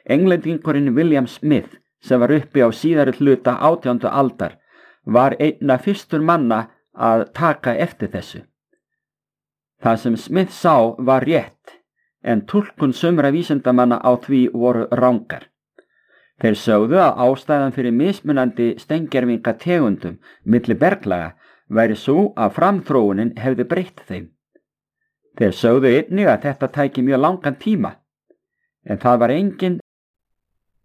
Englendingurinn William Smith, sem var uppi á síðari hluta 18. aldar, var einna fyrstur manna að taka eftir þessu. Það sem Smith sá var rétt, en túlkun sumra vísindamanna á því voru rangar. Þeir sögðu að ástæðan fyrir mismunandi steingervingategundum milli berglaga væri sú að framþróunin hefði breytt þeim. Þeir sögðu einnig að þetta tæki mjög langan tíma, en það var engin